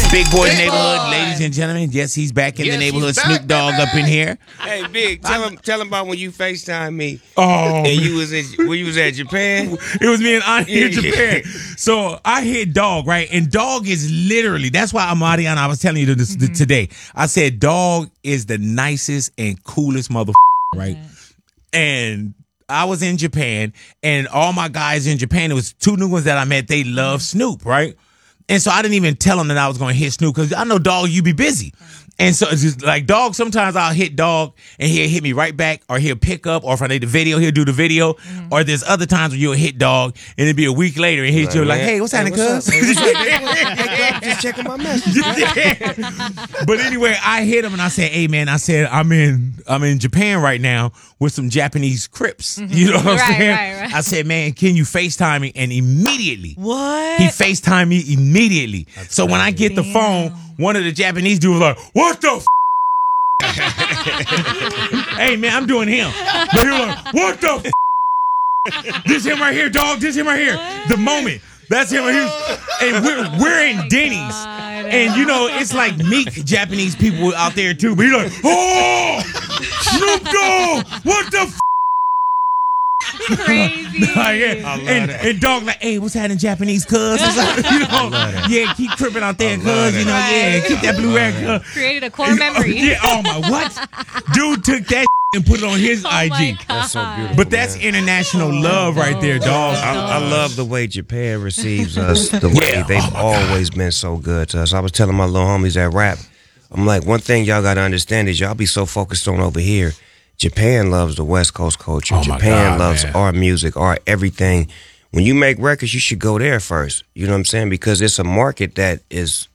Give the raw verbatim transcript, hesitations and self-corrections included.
Big Boy Neighborhood, ladies and gentlemen. Yes, he's back in Yes, the neighborhood. he's Snoop back, Dogg baby. up in here. Hey, Big, tell him, tell him about when you FaceTime me. Oh, and man. you was in, when you was at Japan. It was me and Ani in Yeah, yeah. Japan. So I hit Dog, right? And Dog is literally, that's why I'm Ariana, I was telling you this Mm-hmm. today. I said Dog is the nicest and coolest mother, right? And I was in Japan, and all my guys in Japan, it was two new ones that I met, they love Snoop, right? And so I didn't even tell them that I was going to hit Snoop because I know, Dog, you be busy. And so it's just like Dog, sometimes I'll hit Dog and he'll hit me right back, or he'll pick up, or if I need the video, he'll do the video. Mm-hmm. Or there's other times when you'll hit Dog and it'll be a week later and hit you like, hey, what's happening, cuz? Just checking my message. But anyway, I hit him and I said, hey man, I said, I'm in I'm in Japan right now with some Japanese Crips. You know what I'm Right, saying? right, right. I said, man, can you FaceTime me? And immediately What? he FaceTime me immediately. So when I get the phone, one of the Japanese dudes was like, what the f? Hey man, I'm doing him. But he was like, what the f? This him right here, dog. This him right here. The moment. That's him right here. And we're we're in Denny's. And you know, it's like meek Japanese people out there too. But he's like, oh, Snoop Dogg, what the f? Crazy. Like, yeah. and, and dog like, hey, what's happening, Japanese cuz? It's like, you know, yeah, keep cripping out there, cuz, you know, yeah, Right. keep that blue rag, cuz. Created a core memory. Yeah, oh my, what? Dude took that and put it on his Oh I G. my God. That's so beautiful. But that's man. international love right there, dog. I, I love the way Japan receives us. The way Yeah. they've Oh, my always been so good to us. I was telling my little homies that rap, I'm like, one thing y'all got to understand is y'all be so focused on over here. Japan loves the West Coast culture. Oh, my Japan God, loves man. our music, our everything. When you make records, you should go there first. You know what I'm saying? Because it's a market that is